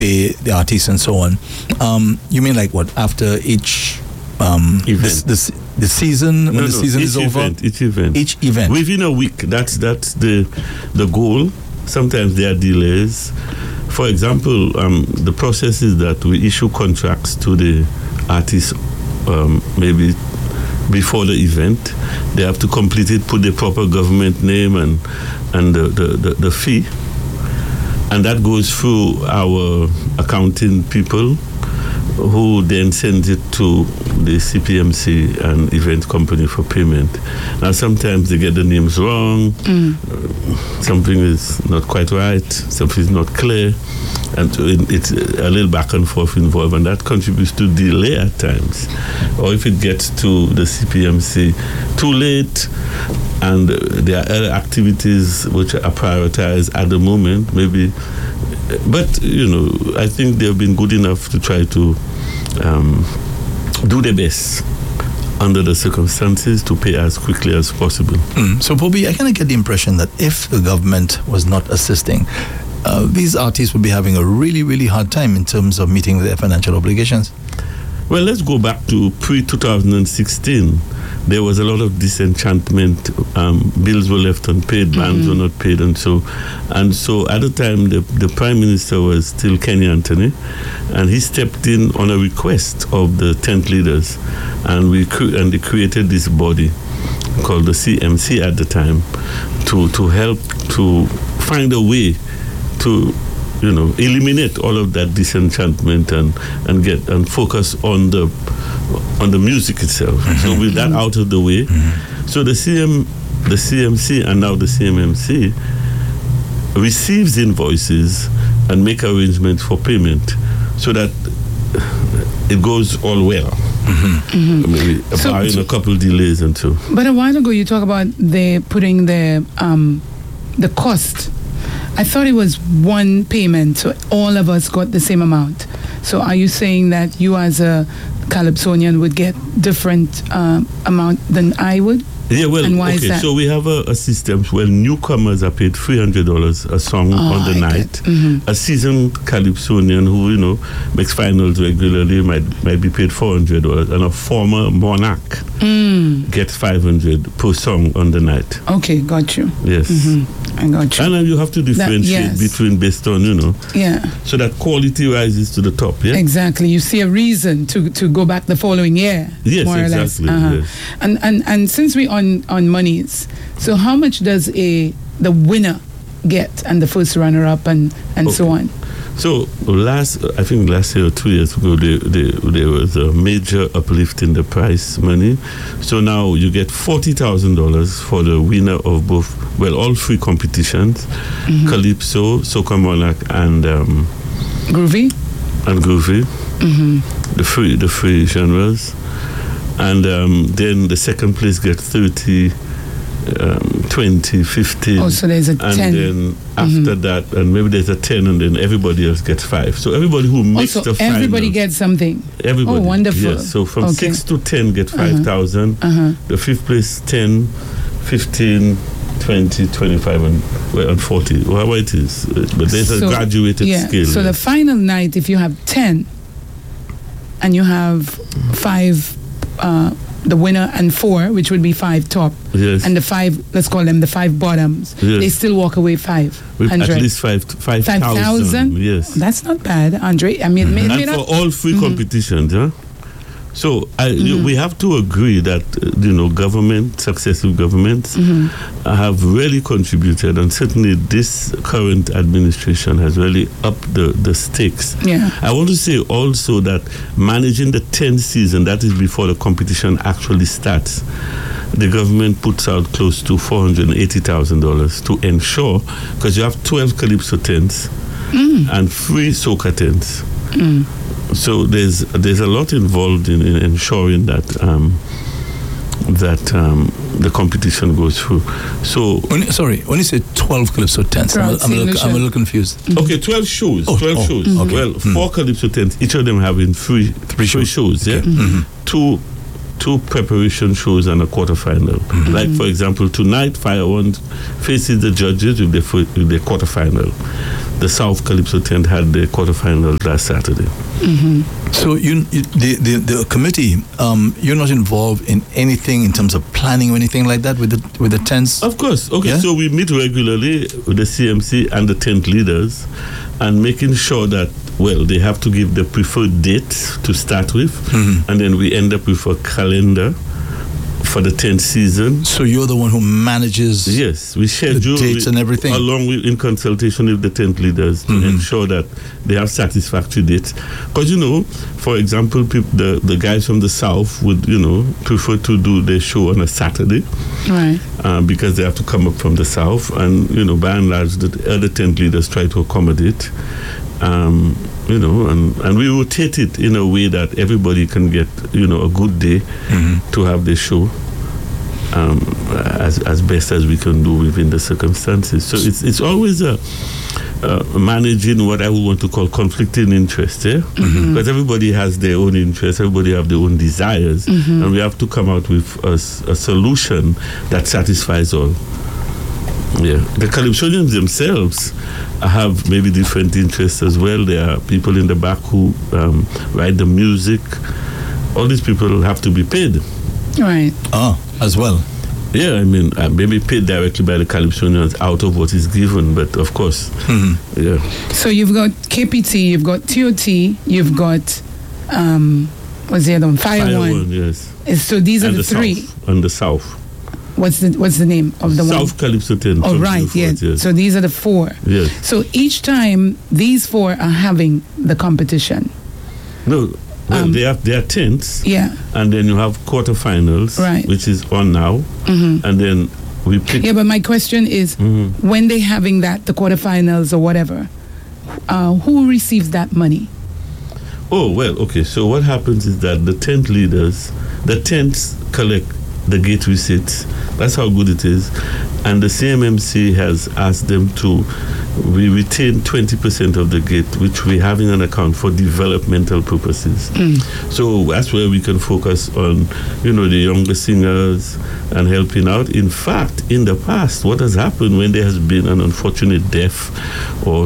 pay the artists and so on. You mean like what, after each event? The season, when the season is over? Each event. Each event. Within a week, that's the goal. Sometimes there are delays. For example, the process is that we issue contracts to the artists maybe before the event. They have to complete it, put the proper government name and the fee. And that goes through our accounting people, who then sends it to the CPMC and event company for payment. Now, sometimes they get the names wrong. Something is not quite right. Something is not clear. And so it's a little back and forth involved, and that contributes to delay at times. Or if it gets to the CPMC too late, and there are other activities which are prioritized at the moment, maybe. But, I think they've been good enough to try to do their best under the circumstances to pay as quickly as possible. So, Bobby, I kind of get the impression that if the government was not assisting, these artists would be having a really, really hard time in terms of meeting their financial obligations. Well, let's go back to pre-2016. There was a lot of disenchantment. Bills were left unpaid, bands were not paid, and so at the time the Prime Minister was still Kenny Anthony, and he stepped in on a request of the tent leaders, and they created this body called the CMC at the time to help to find a way to eliminate all of that disenchantment and focus on the music itself. So with that out of the way, so the CMC and now the CMMC receives invoices and make arrangements for payment so that it goes all well. Maybe barring a couple delays and so. But a while ago you talk about putting the cost. I thought it was one payment, so all of us got the same amount. So are you saying that you as a Calypsonian would get different amount than I would? Yeah, well, and why is that? So we have a system where newcomers are paid $300 a song on the night. A seasoned Calypsonian who, makes finals regularly might be paid $400, and a former monarch gets $500 per song on the night. Okay, got you. Yes. I got you. And then you have to differentiate between based on, so that quality rises to the top, yeah? Exactly. You see a reason to go back the following year, yes, more or exactly, less. Yes. And since we on monies, so how much does the winner get and the first runner-up and so on? So I think last year or 2 years ago, there was a major uplift in the prize money. So now you get $40,000 for the winner of all three competitions, Calypso, Soca Monarch, and Groovy. The three genres. And then the second place gets 30, 20, 15. Oh, so there's a 10. And then after that, and maybe there's a 10, and then everybody else gets 5. So everybody who makes the final. Everybody gets something. Everybody. Oh, wonderful. Yes, so from 6 to 10 get 5,000. The fifth place, 10, 15, 20, 25, and 40. Well, it is. But there's a graduated scale. So the final night, if you have 10, and you have 5... the winner and 4, which would be 5 top, and the 5, let's call them the 5 bottoms. They still walk away 500. At least 5,000. Yes, that's not bad, Andre. I mean, and for all 3 competitions, huh? So we have to agree that successive governments have really contributed, and certainly this current administration has really upped the stakes. Yeah. I want to say also that managing the 10th season, that is before the competition actually starts, the government puts out close to $480,000 to ensure, because you have 12 Calypso tents and 3 Soca tents. So there's a lot involved in ensuring that the competition goes through. So when you say 12 Calypso tents, I'm a little confused. Okay, 12 shows. 12 shows. Okay. Well, 4 Calypso tents, each of them having three shows. Yeah, two preparation shows and a quarterfinal. Like for example, tonight Fire One faces the judges with the quarterfinal. the South Calypso tent had the quarterfinals last Saturday. So the committee, you're not involved in anything in terms of planning or anything like that with the tents? Of course. Okay, Yeah? so we meet regularly with the CMC and the tent leaders, and making sure that, well, they have to give the preferred date to start with, and then we end up with a calendar for the 10th season. So you're the one who manages Yes, we schedule the dates and everything? along with, in consultation with the tent leaders, to ensure that they have satisfactory dates. Because, for example, the guys from the South would, prefer to do their show on a Saturday. Right. Because they have to come up from the South. And, by and large, the other tent leaders try to accommodate. And we rotate it in a way that everybody can get, a good day to have the show as best as we can do within the circumstances. So it's always managing what I would want to call conflicting interests, because everybody has their own interests, everybody have their own desires, and we have to come out with a solution that satisfies all. Yeah, the Calypsonians themselves have maybe different interests as well. There are people in the back who write the music. All these people have to be paid. Right. As well. Yeah, I mean, maybe paid directly by the Calypsonians out of what is given, but of course, yeah. So you've got KPT, you've got TOT, you've got, what's the other one? Fire One. Yes. So these are the three. South, and the South. What's the name of the one? South Calypso tent. Oh, right, yes. So these are the four. Yes. So each time, these four are having the competition. No, well, they are tents. Yeah. And then you have quarterfinals, Right. which is on now. And then we pick. Yeah, but my question is, when they're having that, the quarterfinals or whatever, who receives that money? Oh, well, okay. So what happens is that the tent leaders, the tents collect the gate receipts. That's how good it is. And the CMMC has asked them to retain 20% of the gate, which we're having an account for developmental purposes. So that's where we can focus on, the younger singers and helping out. In fact, in the past, what has happened when there has been an unfortunate death or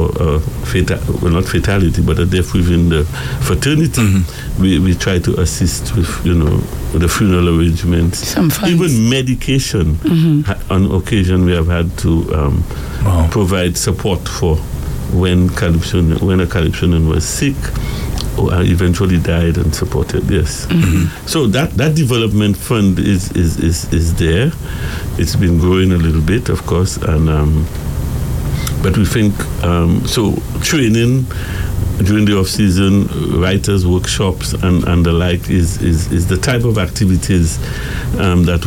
not fatality, but a death within the fraternity, we try to assist with, the funeral arrangements. Some funds. Even medication. On occasion, we have had to provide support for when a Calypsonian was sick or eventually died and supported. Yes. So that development fund is there. It's been growing a little bit, of course, and but we think so. Training during the off-season, writers' workshops and the like is the type of activities that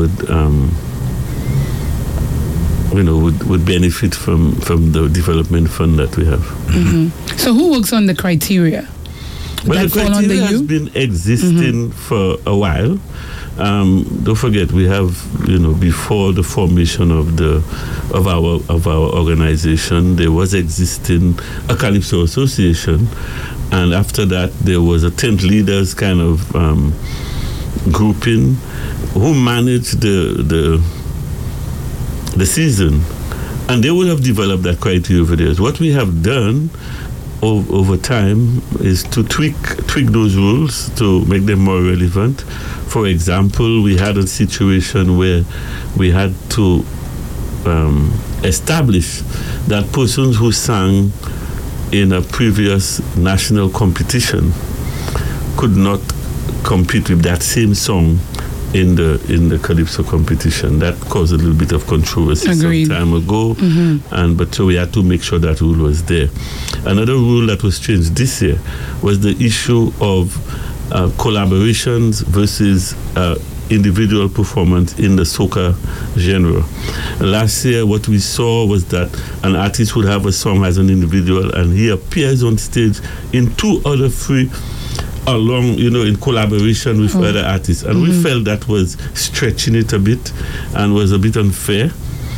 would benefit from the development fund that we have. So who works on the criteria? Well, That the fall under criteria has you? been existing for a while. Don't forget, we have, before the formation of our organization, there was existing a Calypso Association, and after that, there was a tent leaders kind of grouping who managed the season, and they would have developed that criteria over there. What we have done over time is to tweak those rules to make them more relevant. For example, we had a situation where we had to establish that persons who sang in a previous national competition could not compete with that same song in the Calypso competition. That caused a little bit of controversy some time ago, but so we had to make sure that rule was there. Another rule that was changed this year was the issue of collaborations versus individual performance in the soca genre. Last year, what we saw was that an artist would have a song as an individual, and he appears on stage in 2 other 3 along, in collaboration with other artists. And we felt that was stretching it a bit and was a bit unfair.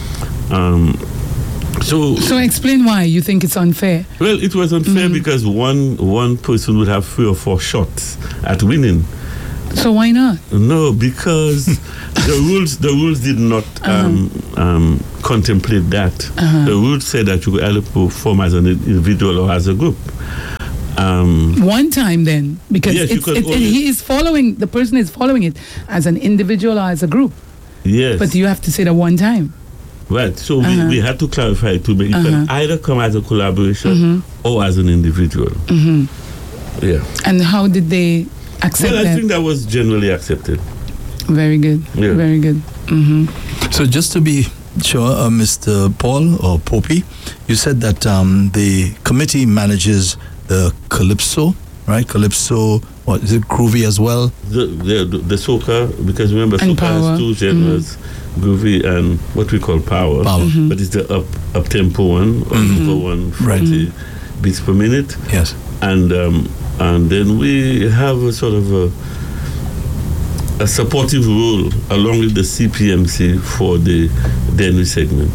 So explain why you think it's unfair. Well, it was unfair because one person would have 3 or 4 shots at winning. So why not? No, because the rules did not contemplate that. The rule said that you could either perform as an individual or as a group. One time then, because Yes, you could the person is following it as an individual or as a group. Yes. But you have to say that one time. Right. So we had to clarify to make it can either come as a collaboration or as an individual. Yeah. And how did they accept Well, I that? think that was generally accepted. Very good. Yeah. Very good. So just to be sure, Mr. Paul or Poppy, you said that the committee manages the Calypso, right? Calypso, what is it, groovy as well? The soca, because remember, And soca power. has two genres, groovy and what we call power. But it's the up tempo one, or number one, 40 beats per minute. Yes. And then we have a sort of a supportive role along with the CPMC for the Denry segment.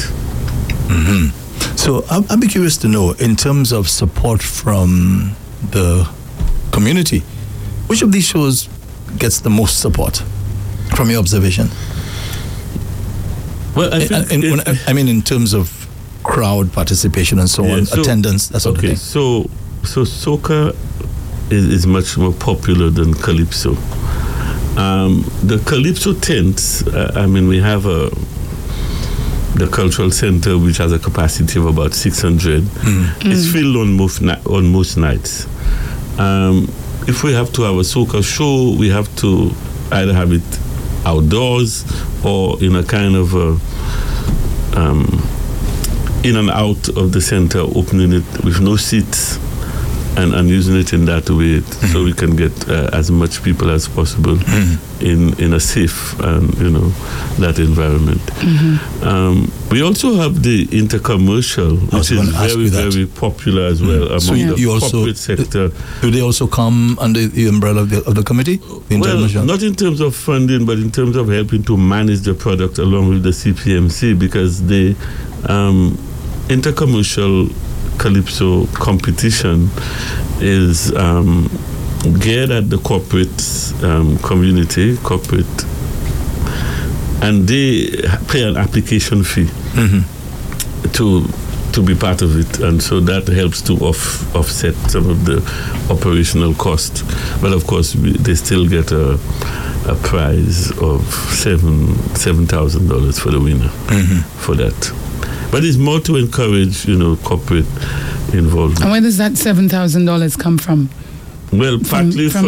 So I'd be curious to know, in terms of support from the community, which of these shows gets the most support from your observation? Well, I think I mean, in terms of crowd participation and so on, attendance, that sort of thing. So soca is much more popular than Calypso. The Calypso tents, we have the cultural center, which has a capacity of about 600. It's filled on most nights. If we have to have a soca show, we have to either have it outdoors or in a kind of in and out of the center, opening it with no seats and using it in that way, so we can get as much people as possible in a safe that environment. We also have the intercommercial, which is very popular as well among the corporate sector. Do they also come under the umbrella of the committee? Well, not in terms of funding, but in terms of helping to manage the product along with the CPMC, because the intercommercial Calypso competition is geared at the corporate community, and they pay an application fee to be part of it, and so that helps to offset some of the operational cost. But of course, they still get a prize of $7,000 for the winner for that. But it's more to encourage, corporate involvement. And where does that $7,000 come from? Well, partly from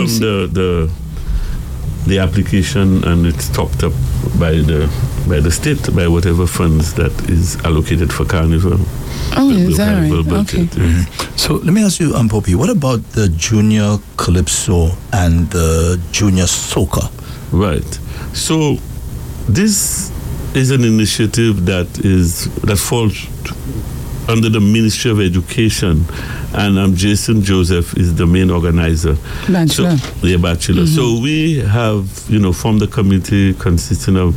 the application, and it's topped up by the state, by whatever funds that is allocated for Carnival. Oh, is that right? Budget. Okay. So let me ask you, Poppy, what about the Junior Calypso and the Junior Soca? Right. So this is an initiative that falls under the Ministry of Education, and Jason Joseph is the main organizer. Bachelor. Bachelor. So we have, formed a committee consisting of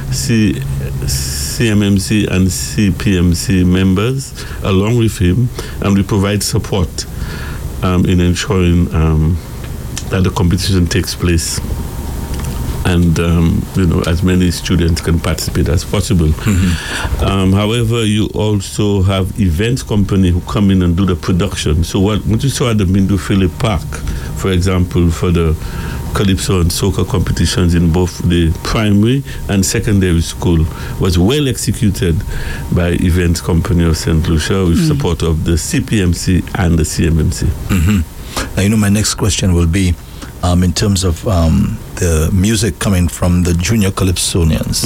CMMC and CPMC members along with him, and we provide support in ensuring that the competition takes place, and as many students can participate as possible. However, you also have event company who come in and do the production. So what you saw at the Mindu Philip Park, for example, for the Calypso and Soca competitions in both the primary and secondary school, was well executed by event company of St. Lucia with support of the CPMC and the CMMC. Now, my next question will be, in terms of the music coming from the Junior Calypsonians.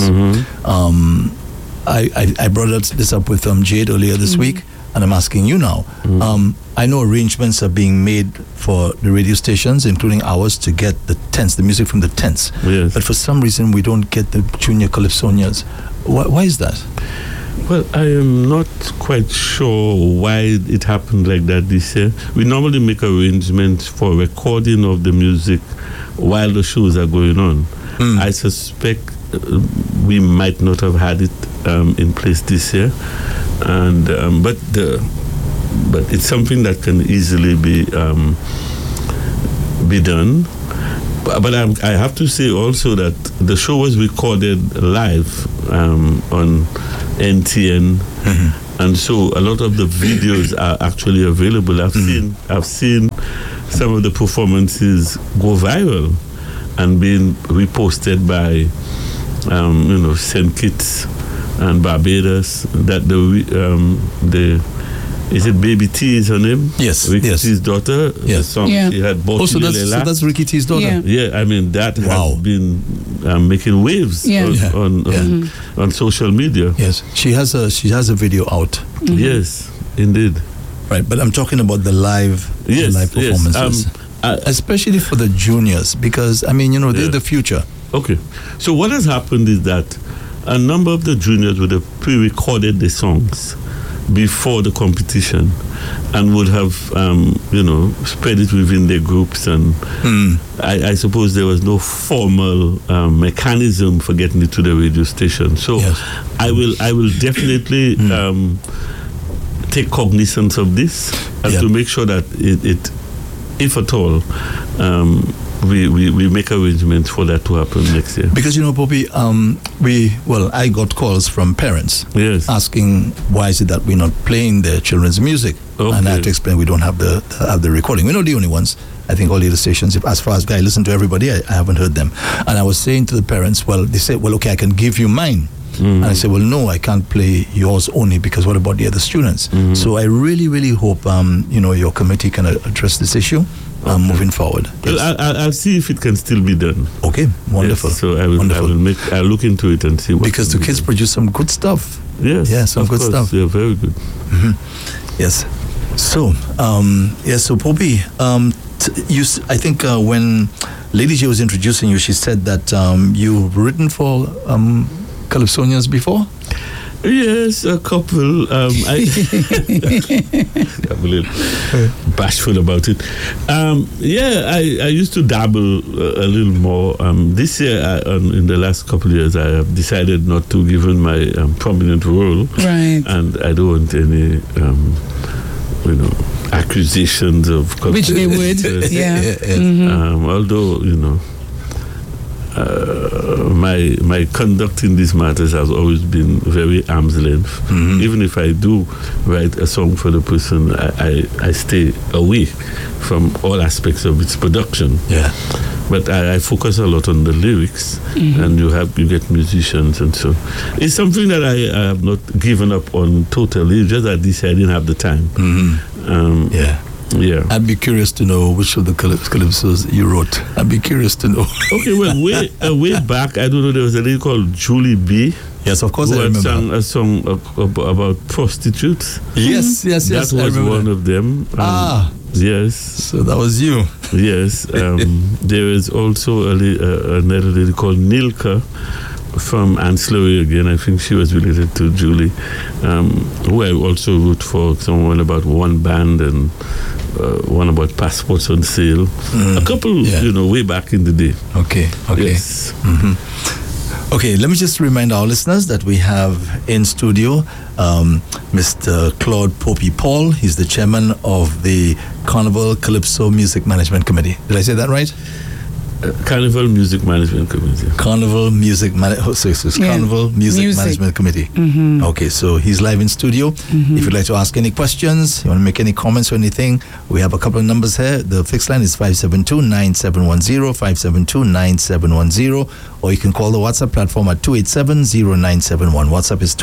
I brought this up with Jade earlier this week, and I'm asking you now. I know arrangements are being made for the radio stations, including ours, to get the tents, the music from the tents. Yes. But for some reason, we don't get the Junior Calypsonians. Why is that? Well, I am not quite sure why it happened like that this year. We normally make arrangements for recording of the music while the shows are going on. I suspect we might not have had it in place this year, and but it's something that can easily be done. But I have to say also that the show was recorded live on NTN. And so a lot of the videos are actually available. I've seen some of the performances go viral and being reposted by St. Kitts and Barbados. That the is it Baby T is her name? Yes. Ricky yes. T's daughter. Yeah. The song she had. So that's Ricky T's daughter. Yeah. Yeah, I mean that has been making waves on social media. Yes, she has a video out. Yes, indeed. Right, but I'm talking about the live performances, especially for the juniors, because they're the future. Okay, so what has happened is that a number of the juniors would have pre-recorded the songs before the competition and would have spread it within their groups, and I suppose there was no formal mechanism for getting it to the radio station. So I will definitely take cognizance of this and to make sure that it if at all we make arrangements for that to happen next year. Because Poppy, I got calls from parents asking why is it that we're not playing their children's music, and I had to explain we don't have the recording. We're not the only ones. I think all the other stations, as far as I listen to everybody, I haven't heard them. And I was saying to the parents, they said, okay, I can give you mine. And I said, well, no, I can't play yours only, because what about the other students? So I really, really hope your committee can address this issue moving forward. Yes. Well, I'll see if it can still be done. Okay, wonderful. Yes, so I'll look into it and see what. Because the kids produce some good stuff. Yes, yeah, some good stuff. They're very good. Yes. So, so Poppy, I think when Lady J was introducing you, she said that you've written for Calypsonians before? Yes, a couple. I'm a little bashful about it. I used to dabble a little more. This year, in the last couple of years, I have decided not to, given my prominent role. Right. And I don't want any, accusations of which they would, although my conduct in these matters has always been very arm's length. Even if I do write a song for the person, I stay away from all aspects of its production. Yeah. But I focus a lot on the lyrics, and you get musicians, and so it's something that I have not given up on totally. It's just that this year I didn't have the time. Yeah. I'd be curious to know which of the calypsos you wrote. I'd be curious to know. Okay, well, way back, I don't know, there was a lady called Julie B. Yes, of course, who I remember. sang a song about prostitutes. Yes. That was one of them. Yes. So that was you. Yes. There is also another lady called Nilka from Ancillary again. I think she was related to Julie, who I also wrote for, someone about one band and one about passports on sale. A couple, way back in the day. Okay. Yes. Okay, let me just remind our listeners that we have in studio Mr. Claude Poppy Paul. He's the chairman of the Carnival Calypso Music Management Committee. Did I say that right? Carnival Music Management Committee. Carnival Music Carnival Music Management Committee. Okay, so he's live in studio. If you'd like to ask any questions, you want to make any comments or anything, we have a couple of numbers here. The fixed line is 572-9710, 572-9710, or you can call the WhatsApp platform at 287-0971. WhatsApp is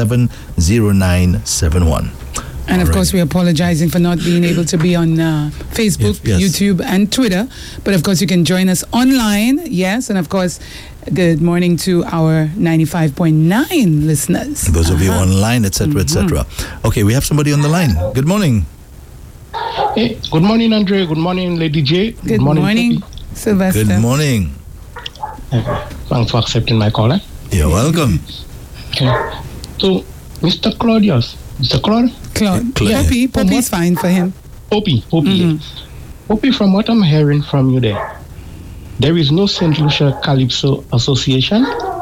287-0971. And of course, we're apologizing for not being able to be on Facebook, YouTube, and Twitter. But of course, you can join us online. Yes. And of course, good morning to our 95.9 listeners. Those of you online, etc., etc. Okay, we have somebody on the line. Good morning. Hey, good morning, Andre. Good morning, Lady J. Good morning, Sylvester. Good morning. Thanks for accepting my call. You're welcome. Okay. So, Mr. Claudius. Mr. Claude? Claude. Poppy's fine for him. Poppy. Poppy, from what I'm hearing from you there is no St. Lucia Calypso Association?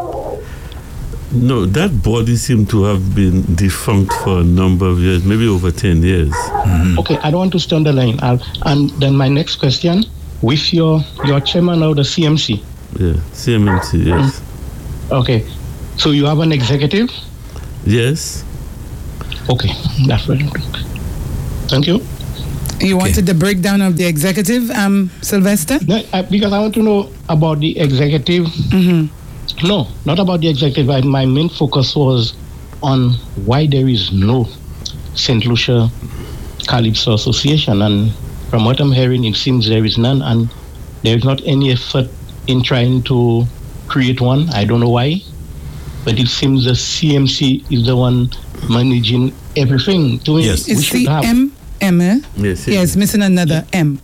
No, that body seemed to have been defunct for a number of years, maybe over 10 years. Okay, I don't want to stay on the line. And then my next question, with your chairman of the CMC. Yeah, CMC, yes. Okay, so you have an executive? Yes. Okay, that's right. Thank you. You wanted the breakdown of the executive, Sylvester? No, because I want to know about the executive. No, not about the executive. My main focus was on why there is no St. Lucia Calypso Association. And from what I'm hearing, it seems there is none, and there is not any effort in trying to create one. I don't know why, but it seems the CMC is the one managing everything. To me, Yes. It's CMM. Yes, missing another M.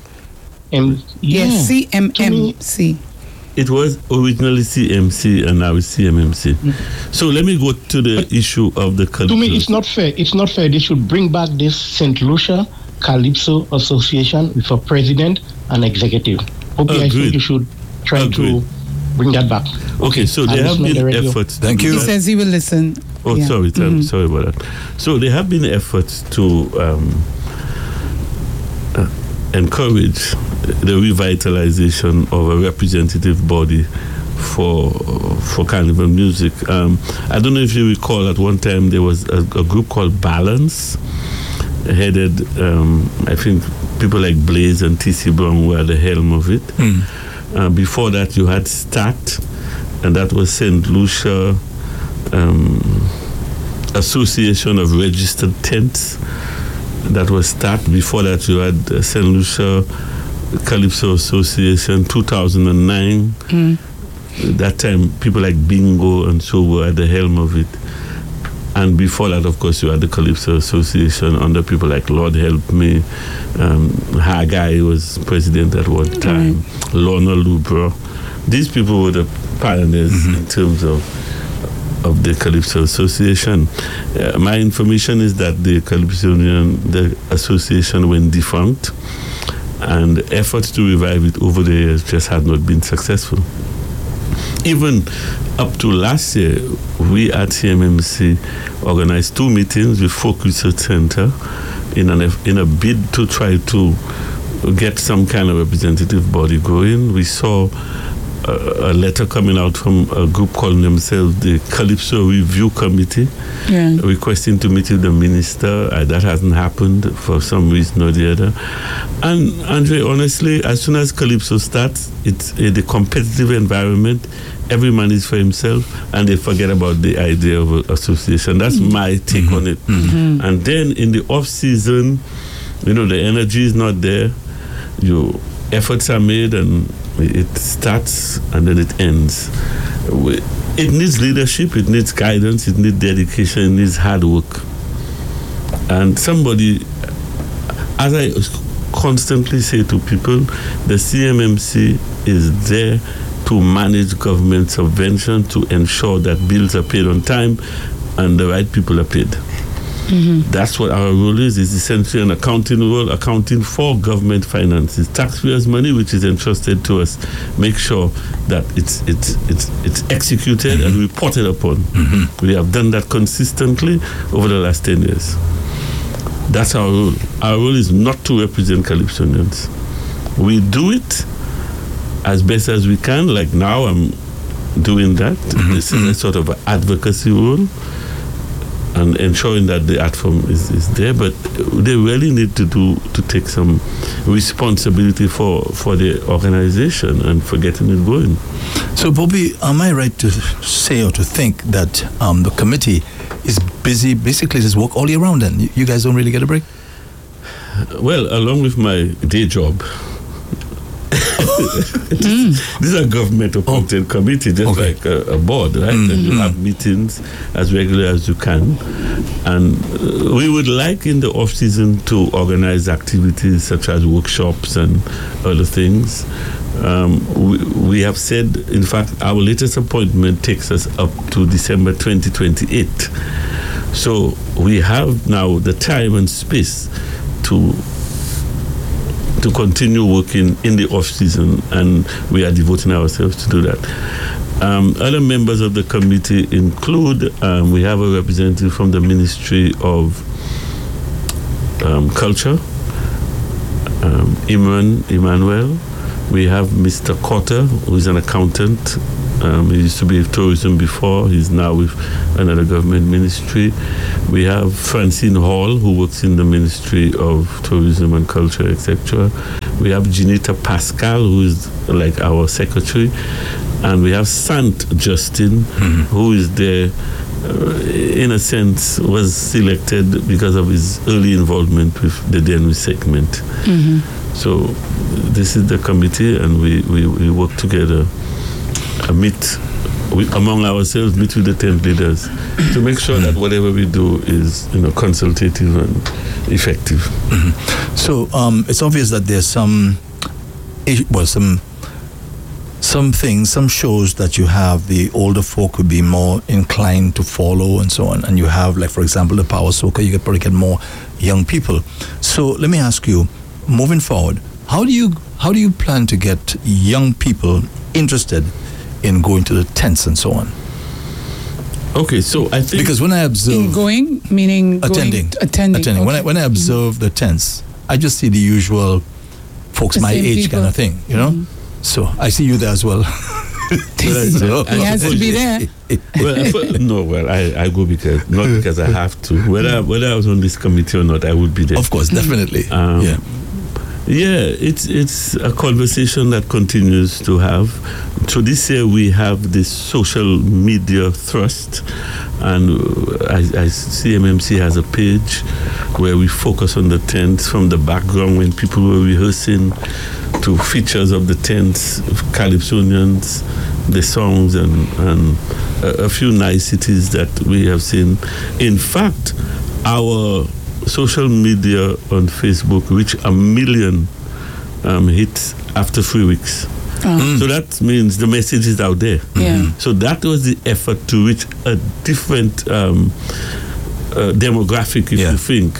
Yes, CMMC. It was originally CMC and now it's CMMC. So let me go to the issue of the Calypso. To me, it's not fair. It's not fair. They should bring back this St. Lucia Calypso Association with a president and executive. Okay, I think you should try to bring that back. Okay, so there have been efforts. Thank you. He says he will listen. Oh, Yeah. sorry about that. So there have been efforts to encourage the revitalization of a representative body for carnival music. I don't know if you recall, at one time there was a group called Balance, headed, I think people like Blaze and T.C. Brown were at the helm of it. Before that you had STAT, and that was St. Lucia Association of Registered Tents. That was STAT. Before that you had St. Lucia Calypso Association, 2009. That time people like Bingo and so were at the helm of it. And before that, of course, you had the Calypso Association under people like Lord Help Me. Haggai was president at one time. Lorna Lubra. These people were the pioneers in terms of the Calypso Association. My information is that the Calypso Union, the association, went defunct, and efforts to revive it over the years just had not been successful. Even up to last year, we at CMMC organized 2 meetings with Folk Research Center in a bid to try to get some kind of representative body going. We saw a letter coming out from a group calling themselves the Calypso Review Committee, requesting to meet with the minister. That hasn't happened for some reason or the other. And Andre, honestly, as soon as Calypso starts, it's the competitive environment. Every man is for himself, and they forget about the idea of an association. That's my take on it. And then in the off season, the energy is not there. Your efforts are made, and it starts and then it ends. It needs leadership, it needs guidance, it needs dedication, it needs hard work. And somebody, as I constantly say to people, the CMMC is there to manage government subvention, to ensure that bills are paid on time and the right people are paid. That's what our role is. It's essentially an accounting role, accounting for government finances, taxpayers' money, which is entrusted to us. Make sure that it's executed and reported upon. We have done that consistently over the last 10 years. That's our role. Our role is not to represent Calypsonians. We do it as best as we can. Like now, I'm doing that. This is a sort of an advocacy role, and ensuring that the art form is there, but they really need to take some responsibility for the organization and for getting it going. So, Bobby, am I right to say or to think that the committee is busy, basically just work all year round, and you guys don't really get a break? Well, along with my day job, this is a government-appointed committee, just like a board, right? And you have meetings as regular as you can. And we would like in the off-season to organize activities such as workshops and other things. We have said, in fact, our latest appointment takes us up to December 2028. So we have now the time and space to continue working in the off-season, and we are devoting ourselves to do that. Other members of the committee include, we have a representative from the Ministry of Culture, Emmanuel. We have Mr. Cotter, who is an accountant He used to be with tourism before. He's now with another government ministry. We have Francine Hall, who works in the Ministry of Tourism and Culture, etc. We have Janita Pascal, who is like our secretary. And we have Sant Justin, who is there, in a sense, was selected because of his early involvement with the Denver segment. So this is the committee, and we work together, among ourselves, meet with the tent leaders to make sure that whatever we do is, consultative and effective. So it's obvious that there's some things, some shows that you have the older folk would be more inclined to follow and so on, and you have, like, for example, the Power Soca, you could probably get more young people. So let me ask you, moving forward, how do you plan to get young people interested in going to the tents and so on? Okay, so I think, because when I observe attending. Okay. When I observe the tents, I just see the usual folks my age people. kind of thing, So I see you there as well. He has to be there. I go because I have to. Whether I was on this committee or not, I would be there. Of course, definitely. It's a conversation that continues to have. So this year we have this social media thrust, and CMMC has a page where we focus on the tents from the background when people were rehearsing to features of the tents, Calypsonians, the songs, and a few niceties that we have seen. In fact, our social media on Facebook reached 1 million hits after 3 weeks. So that means the message is out there. So that was the effort to reach a different demographic, if you think.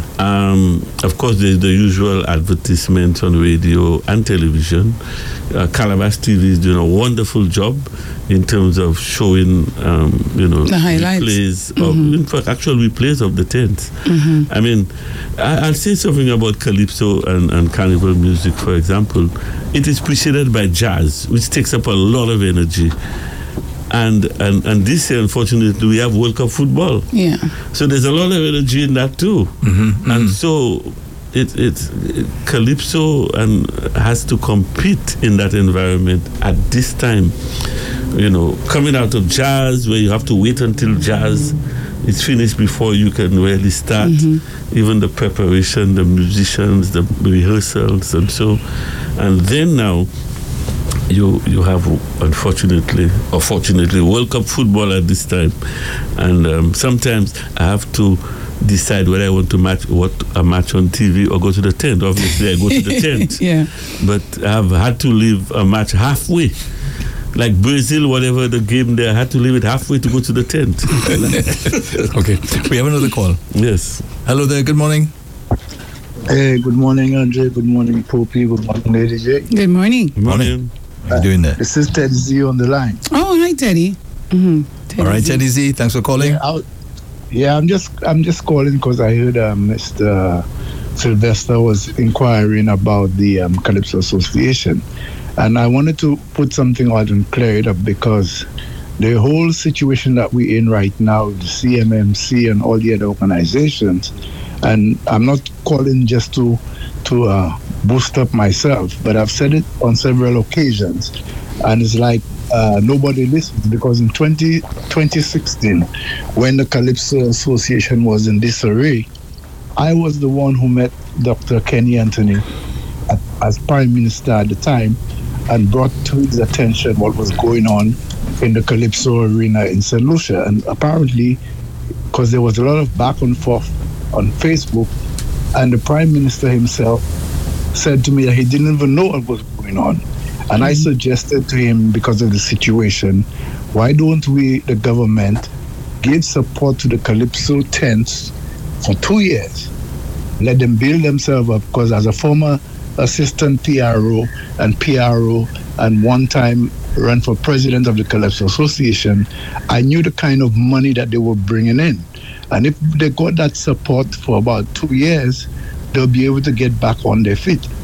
Of course, there's the usual advertisements on radio and television. Calabash TV is doing a wonderful job in terms of showing, the highlights. Replays, in fact, actual replays of the tents. I mean, I'll say something about Calypso and carnival music, for example. It is preceded by jazz, which takes up a lot of energy. And this year, unfortunately, we have World Cup football. So there's a lot of energy in that too. And so it's Calypso and has to compete in that environment at this time. Coming out of jazz, where you have to wait until jazz is finished before you can really start. Even the preparation, the musicians, the rehearsals, and so. And then now, you have, unfortunately or fortunately, World Cup football at this time, and sometimes I have to decide whether I want to match on TV or go to the tent. Obviously, I go to the tent. But I've had to leave a match halfway. Like Brazil, whatever the game there, I had to leave it halfway to go to the tent. Okay, we have another call. Yes. Hello there, good morning. Hey, good morning, Andre. Good morning, Poppy. Good morning, Lady J. Good morning. Morning. How are you doing there? This is Teddy Z on the line. Oh, hi, Teddy. All right, Teddy Z, thanks for calling. I'm just calling because I heard Mr. Sylvester was inquiring about the Calypso Association, and I wanted to put something out and clear it up, because the whole situation that we're in right now, the CMMC and all the other organizations, and I'm not calling just to boost up myself, but I've said it on several occasions, and it's like nobody listens, because in 2016, when the Calypso Association was in disarray, I was the one who met Dr. Kenny Anthony as Prime Minister at the time and brought to his attention what was going on in the Calypso arena in St. Lucia. And apparently, because there was a lot of back and forth on Facebook, and the Prime Minister himself said to me that he didn't even know what was going on. And I suggested to him, because of the situation, why don't we, the government, give support to the Calypso tents for 2 years? Let them build themselves up, because as a former assistant PRO and one time ran for president of the Calypso Association, I knew the kind of money that they were bringing in. And if they got that support for about 2 years, they'll be able to get back on their feet.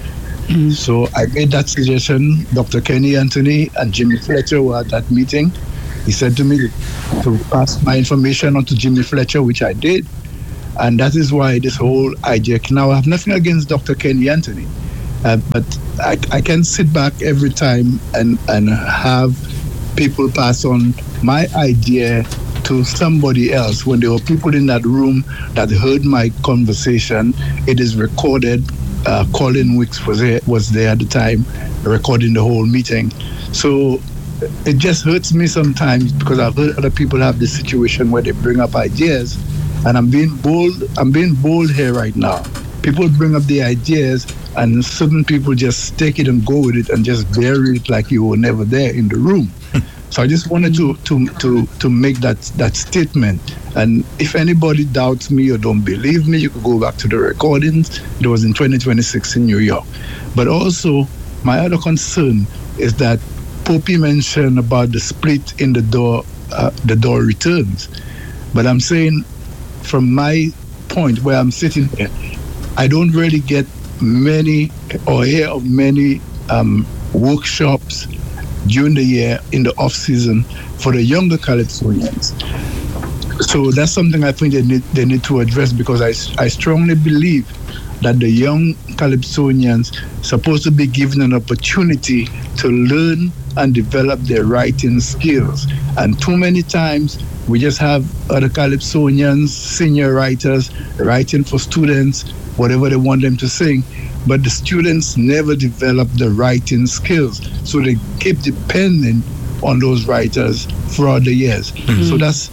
So I made that suggestion. Dr. Kenny Anthony and Jimmy Fletcher were at that meeting. He said to me to pass my information on to Jimmy Fletcher, which I did. And that is why this whole idea. Now, I have nothing against Dr. Kenny Anthony, but I can sit back every time and have people pass on my idea to somebody else. When there were people in that room that heard my conversation, it is recorded. Colin Wicks was there at the time, recording the whole meeting. So it just hurts me sometimes because I've heard other people have this situation where they bring up ideas, and I'm being bold here right now. People bring up the ideas, and certain people just take it and go with it and just bury it like you were never there in the room. So I just wanted to make that statement. And if anybody doubts me or don't believe me, you could go back to the recordings. It was in 2026 in New York. But also, my other concern is that Popey mentioned about the split in the door returns. But I'm saying, from my point where I'm sitting here, I don't really get many or hear of many workshops during the year in the off season for the younger Calypsonians. So that's something I think they need to address, because I strongly believe that the young Calypsonians supposed to be given an opportunity to learn and develop their writing skills. And too many times we just have other Calypsonians, senior writers, writing for students, whatever they want them to sing, but the students never develop the writing skills. So they keep depending on those writers throughout the years. So that's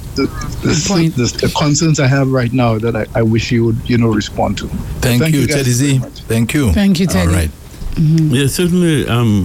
the concerns I have right now that I wish you would, respond to. Thank you, Teddy Z. Thank you. Thank you, Teddy. All right. Yeah, certainly,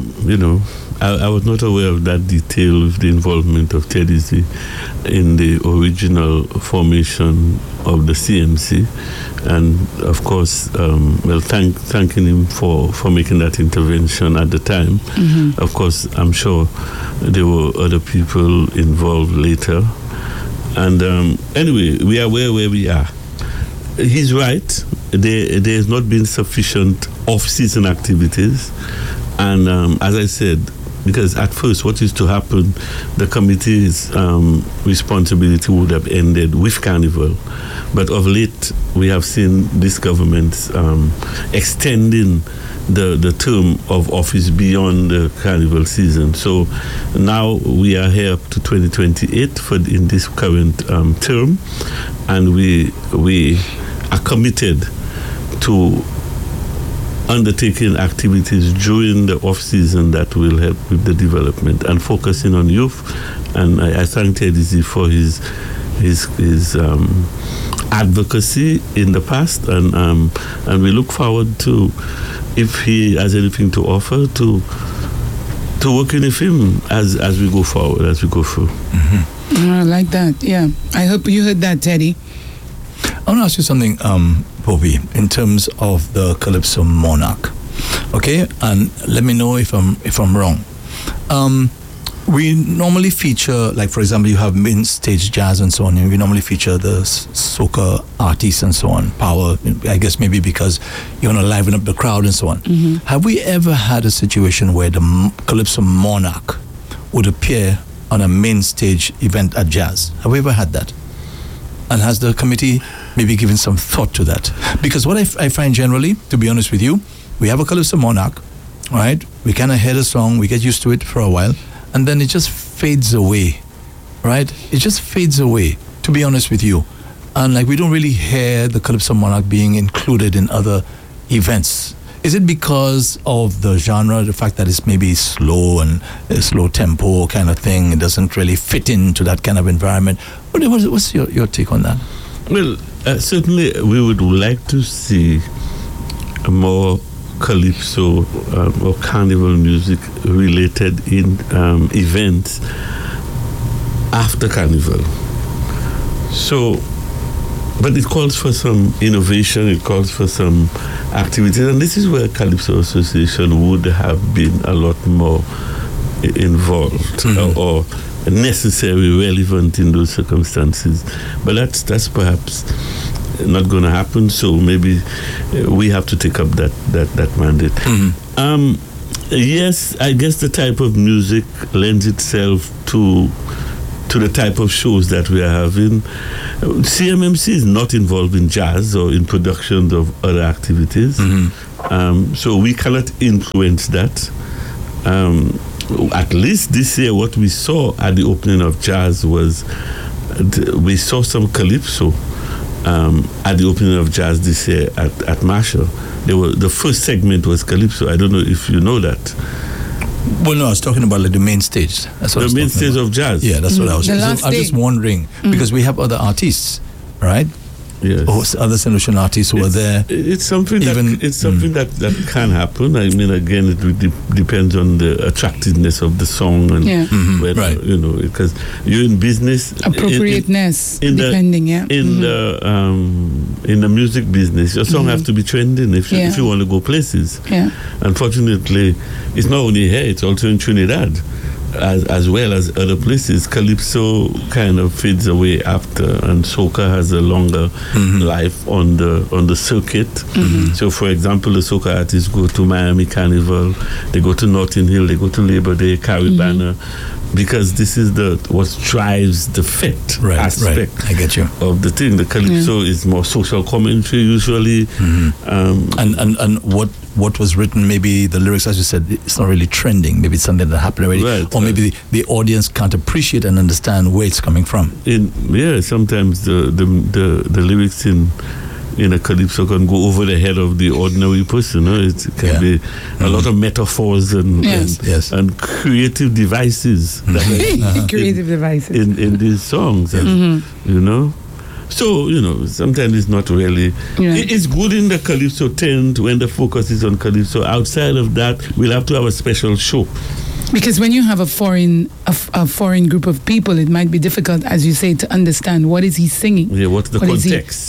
I was not aware of that detail of the involvement of Teddy Z in the original formation of the CMC. And of course, thanking him for making that intervention at the time. Of course, I'm sure there were other people involved later. And anyway, we are where we are. He's right. There has not been sufficient off-season activities. And as I said, because at first what used to happen, the committee's responsibility would have ended with Carnival. But of late, we have seen this government extending the term of office beyond the Carnival season. So now we are here up to 2028 in this current term, and we are committed to undertaking activities during the off-season that will help with the development and focusing on youth. And I thank Teddy Z for his advocacy in the past, and we look forward to, if he has anything to offer, to working with him as we go forward, as we go through. I like that. Yeah, I hope you heard that, Teddy. I want to ask you something, Bobby, in terms of the Calypso Monarch. Okay, and let me know if I'm wrong. We normally feature, like for example, you have main stage jazz and so on, and we normally feature the soca artists and so on. Power, I guess maybe because you want to liven up the crowd and so on. Have we ever had a situation where the Calypso Monarch would appear on a main stage event at jazz? Have we ever had that? And has the committee maybe given some thought to that? Because what I find generally, to be honest with you, we have a Calypso Monarch, right? We kind of hear the song, we get used to it for a while, and then it just fades away, right? It just fades away, to be honest with you. And like we don't really hear the Calypso Monarch being included in other events. Is it because of the genre, the fact that it's maybe slow and a slow tempo kind of thing? It doesn't really fit into that kind of environment. What's your take on that? Well, certainly we would like to see more calypso or carnival music related in events after Carnival. So, but it calls for some innovation, it calls for some activities, and this is where Calypso Association would have been a lot more involved or necessary, relevant in those circumstances. But that's perhaps not going to happen. So maybe we have to take up that mandate. Yes, I guess the type of music lends itself to the type of shows that we are having. CMMC is not involved in jazz or in productions of other activities. So we cannot influence that. At least this year, what we saw at the opening of jazz was we saw some calypso at the opening of jazz this year at Marshall. The first segment was calypso. I don't know if you know that. Well, no, I was talking about like the main stage. That's what the main stage of jazz. Yeah, that's what I was saying. last I'm just wondering, because we have other artists, right? Yes. Or other St. Lucian artists who are there. It's something Even- that can happen. I mean, again, it depends on the attractiveness of the song and whether, Right. because you're in business. Appropriateness, in the- depending, in the music business, your song have to be trending if you want to go places. Yeah. Unfortunately, it's not only here; it's also in Trinidad, as well as other places. Calypso kind of fades away after, and soca has a longer life on the circuit. So, for example, the soca artists go to Miami Carnival, they go to Notting Hill, they go to Labor Day, Caribana, because this is what drives the fit aspect. Right. I get you. Of the thing. The calypso is more social commentary usually. And what was written, maybe the lyrics, as you said, it's not really trending. Maybe it's something that happened already. Right, or maybe the audience can't appreciate and understand where it's coming from. Sometimes the lyrics in a calypso can go over the head of the ordinary person. It can be a lot of metaphors and and creative devices that are creative devices in these songs. And, So, sometimes it's not really... It's good in the calypso tent when the focus is on calypso. Outside of that, we'll have to have a special show. Because when you have a foreign group of people, it might be difficult, as you say, to understand what is he singing. Yeah, what's the context?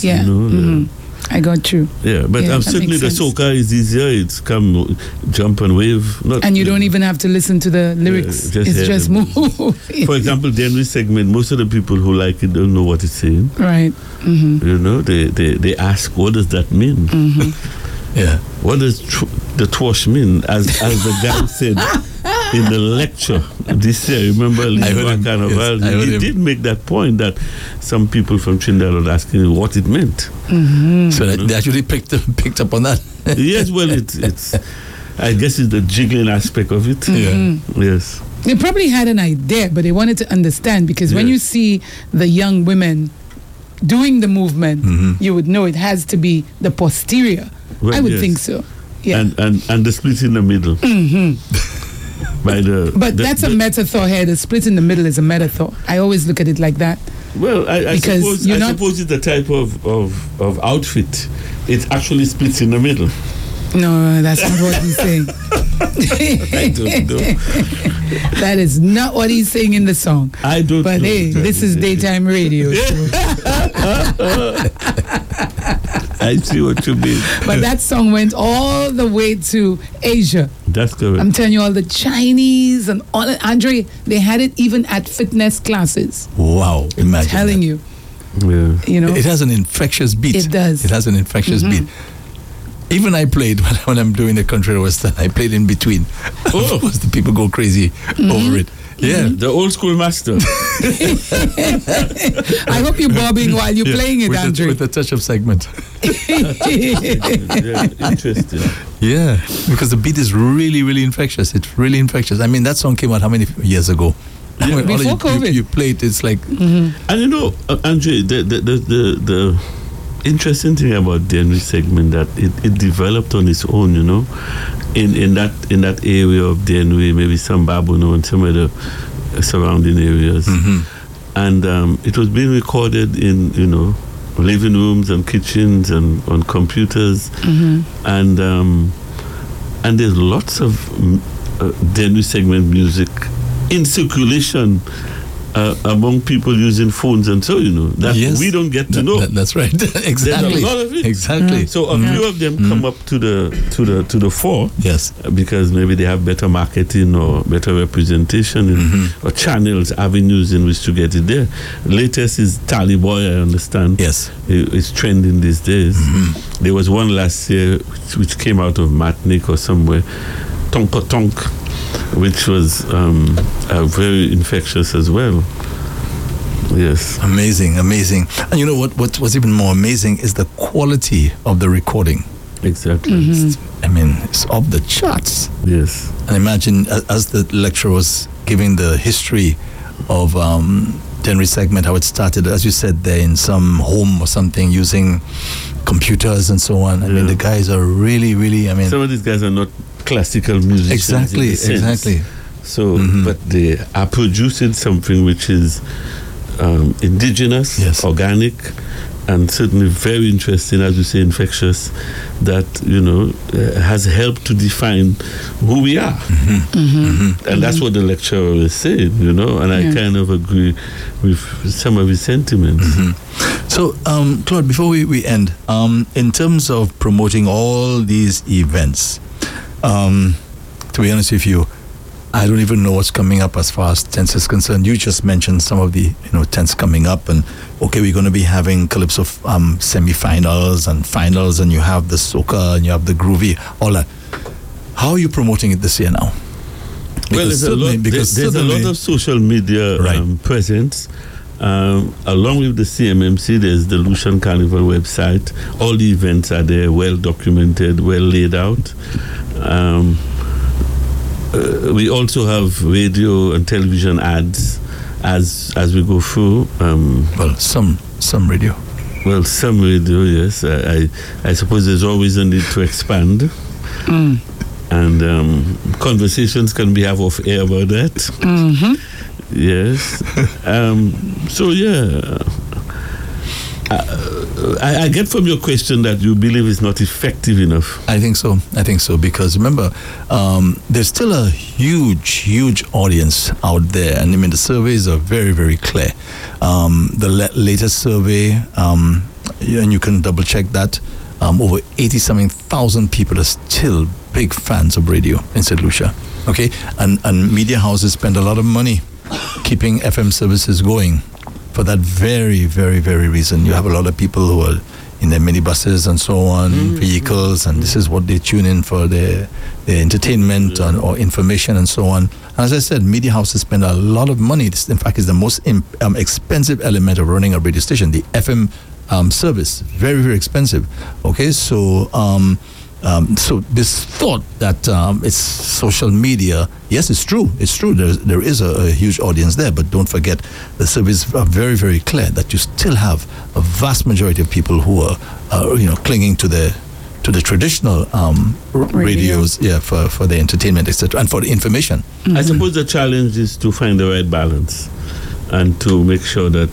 I got you. Yeah, but certainly the soca is easier. It's come, jump and wave. And you don't even have to listen to the lyrics. It's just move. For example, the Henry segment, most of the people who like it don't know what it's saying. Right. They ask, what does that mean? Yeah. What does the twash mean? As the guy said in the lecture this year, remember, he did make that point that some people from Trinidad were asking what it meant. So they actually picked up on that. Yes, well, it's I guess it's the jiggling aspect of it. Yes. They probably had an idea, but they wanted to understand, because when you see the young women doing the movement, you would know it has to be the posterior. Well, I would think so. Yeah. And the split in the middle. But that's a metaphor here. The split in the middle is a metaphor. I always look at it like that. Well, I suppose it's the type of outfit. It actually splits in the middle. No, that's not what he's saying. I don't know. That is not what he's saying in the song. I don't But know. hey, this is daytime radio. I see what you mean. But that song went all the way to Asia. That's correct. I'm telling you, all the Chinese and all that. Andre, they had it even at fitness classes. Wow, imagine. I'm telling you. Yeah. It has an infectious beat. It does. It has an infectious beat. Even I played when I'm doing the country western. I played in between. Oh. Because the people go crazy over it. Yeah, the old school master. I hope you're bobbing while you're playing it, Andre. with a touch of segment. Yeah, interesting. Yeah, because the beat is really, really infectious. It's really infectious. I mean, that song came out how many years ago? Yeah. Before COVID. You played. It's like. And Andre, the interesting thing about the Henry segment that it developed on its own, in that area of Denwe, maybe some Babuno and some other surrounding areas, and it was being recorded in living rooms and kitchens and on computers, and there's lots of Denwe segment music in circulation among people using phones and so, that we don't get to know. That's right. Exactly. There's a lot of it. Exactly. So a few of them come up to the fore. Yes. Because maybe they have better marketing or better representation or channels, avenues in which to get it there. Latest is Tally Boy, I understand. Yes. It's trending these days. There was one last year which came out of Matnik or somewhere, Tonka Tonk, which was very infectious as well. Yes. Amazing. And you know what's even more amazing is the quality of the recording. Exactly. It's off the charts. Yes. And imagine, as the lecturer was giving the history of Dennery segment, how it started, as you said, there in some home or something, using computers and so on. I mean, the guys are really, some of these guys are not classical musicians. Exactly. So, but they are producing something which is indigenous, organic, and certainly very interesting, as you say, infectious, that, has helped to define who we are. And that's what the lecturer is saying, and I kind of agree with some of his sentiments. So, Claude, before we end, in terms of promoting all these events, to be honest with you, I don't even know what's coming up as far as tents is concerned. You just mentioned some of the tents coming up, and we're going to be having Calypso semi-finals and finals, and you have the soca and you have the groovy, all that. How are you promoting it this year now? There's a lot of social media presence. Along with the CMMC, there's the Lucian Carnival website. All the events are there, well documented, well laid out. We also have radio and television ads as we go through. Some radio. Well, some radio, yes. I suppose there's always a need to expand. And conversations can be have off air about that. Yes. So, yeah. I get from your question that you believe it's not effective enough. I think so, because remember, there's still a huge audience out there, and the surveys are very, very clear. The latest survey, and you can double check that, over 80-something thousand people are still big fans of radio in St. Lucia. Okay, and media houses spend a lot of money keeping FM services going. For that very, very, very reason. You have a lot of people who are in their minibuses and so on, vehicles, and this is what they tune in for their entertainment or information and so on. As I said, media houses spend a lot of money. This, in fact, is the most expensive element of running a radio station, the FM service. Very, very expensive. Okay, so this thought that it's social media, yes, it's true. There is a huge audience there, but don't forget the surveys are very, very clear that you still have a vast majority of people who are clinging to the traditional radios, for the entertainment, etc., and for the information. I suppose the challenge is to find the right balance and to make sure that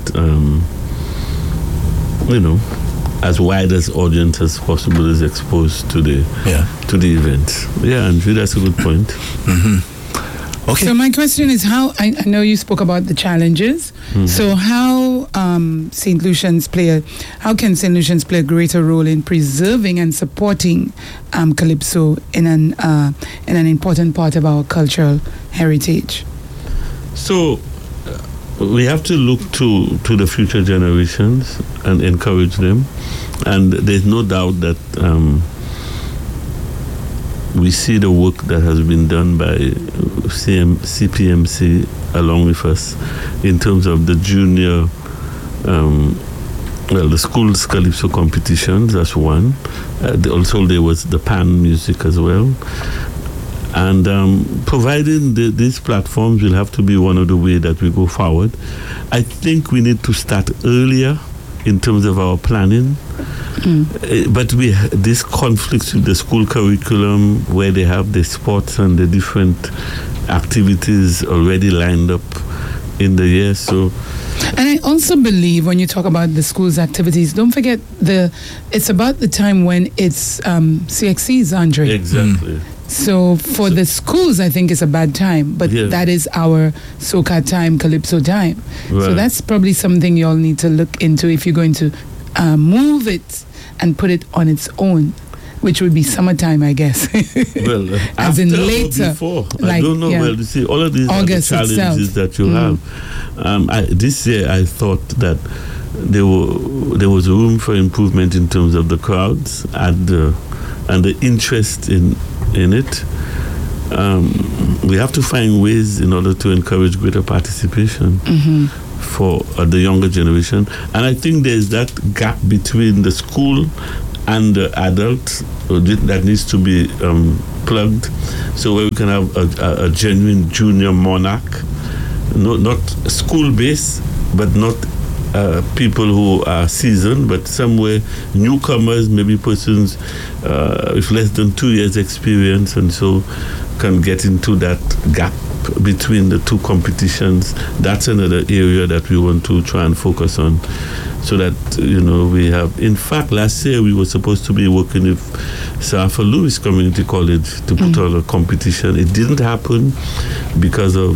as wide as audience as possible is exposed to the event. Yeah, Andrew, that's a good point. Okay. So my question is how, I know you spoke about the challenges, so how St. Lucians play a greater role in preserving and supporting Calypso in an important part of our cultural heritage? So we have to look to the future generations and encourage them. And there's no doubt that we see the work that has been done by CPMC along with us in terms of the junior, the school's Calypso competitions, that's one. Also there was the pan music as well. And providing these platforms will have to be one of the ways that we go forward. I think we need to start earlier in terms of our planning. But this conflicts with the school curriculum where they have the sports and the different activities already lined up in the year. So, and I also believe when you talk about the school's activities, don't forget it's about the time when it's CXCs, Andre. Exactly. So for the schools, I think it's a bad time, but Yeah. that is our soca time, calypso time. So Right. that's probably something you all need to look into if you're going to move it and put it on its own, which would be summertime, I guess. Well, As after in or later, before, I like, don't know. yeah. Well, you see, all of these August are the challenges itself. that you have. This year, I thought that there was room for improvement in terms of the crowds and the interest in it. We have to find ways in order to encourage greater participation for the younger generation. And I think there's that gap between the school and the adult that needs to be plugged, so where we can have a genuine junior monarch, not school-based, but not people who are seasoned, but somewhere newcomers, maybe persons with less than 2 years experience, and so can get into that gap between the two competitions. That's another area that we want to try and focus on, so that we have. In fact, last year we were supposed to be working with Sir Arthur Lewis Community College to put on a competition. It didn't happen because of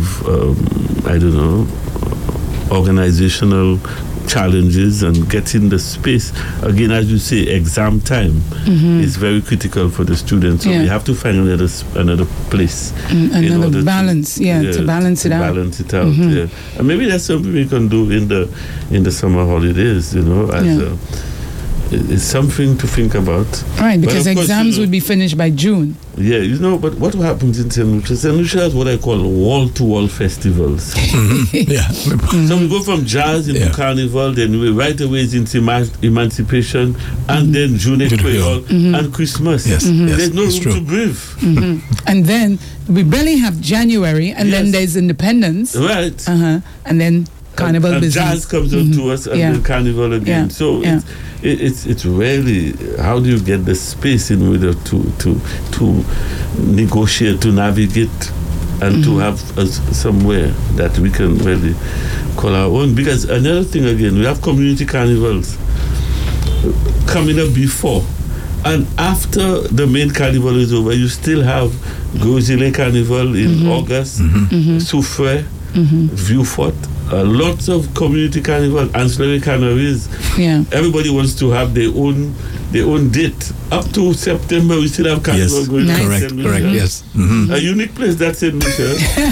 organizational challenges and getting the space. Again, as you say, exam time is very critical for the students. So we have to find another place. Another balance, to balance it out. Balance it out, yeah. And maybe that's something we can do in the summer holidays, it's something to think about. Right, because exams would be finished by June. Yeah, but what happens in St. Lucia? St. Lucia has what I call wall-to-wall festivals. Yeah. So we go from jazz into carnival, then we right away is into emancipation, and then June Creole and Christmas. Yes, There's no room true. to breathe. And then we barely have January, and then there's Independence. Right. And then Carnival and business. jazz comes on to us, and then carnival again. Yeah. So it's really, how do you get the space in order to negotiate, to navigate, and to have somewhere that we can really call our own? Because another thing again, we have community carnivals coming up before and after the main carnival is over. You still have Gozile Carnival in August, Soufrière, Vieux-Fort. Lots of community carnival, ancillary carnivals. Yeah. Everybody wants to have their own date. Up to September, we still have carnival going on. Correct, yes. A unique place, that's in Lucia.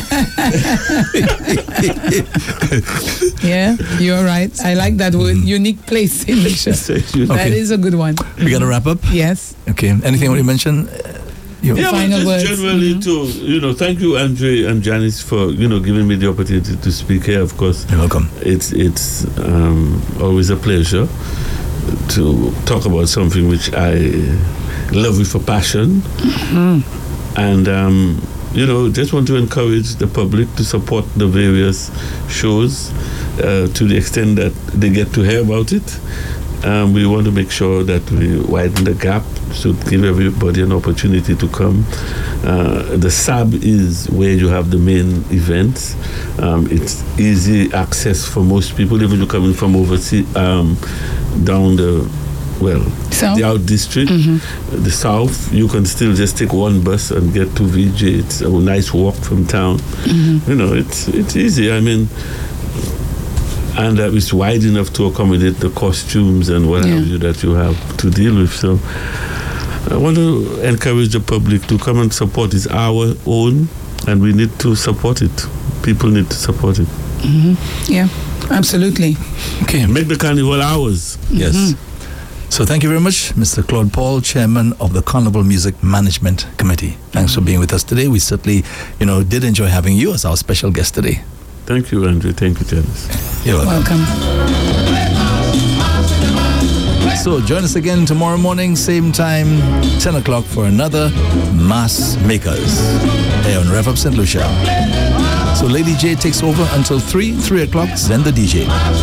Yeah, you're right. I like that word, unique place in Lucia. That is a good one. We got to wrap up? Yes. Okay. Anything you want to mention? Final just words. generally to thank you, Andre and Janice, for giving me the opportunity to speak here. Of course, you're welcome. It's always a pleasure to talk about something which I love with a passion, and just want to encourage the public to support the various shows to the extent that they get to hear about it. We want to make sure that we widen the gap, so give everybody an opportunity to come. The SAB is where you have the main events. It's easy access for most people, even if you're coming from overseas, down the South? the out district, the south. You can still just take one bus and get to VJ. It's a nice walk from town. It's easy. I mean, and it's wide enough to accommodate the costumes and what have you that you have to deal with. So I want to encourage the public to come and support. It's our own, and we need to support it. People need to support it. Yeah, absolutely. Okay. Make the carnival ours. Yes. So thank you very much, Mr. Claude Paul, Chairman of the Carnival Music Management Committee. Thanks for being with us today. We certainly, did enjoy having you as our special guest today. Thank you, Andrew. Thank you, Janice. You're welcome. So join us again tomorrow morning, same time, 10 o'clock for another Mass Makers here on Rev Up St. Lucia. So Lady J takes over until 3 o'clock, then the DJ.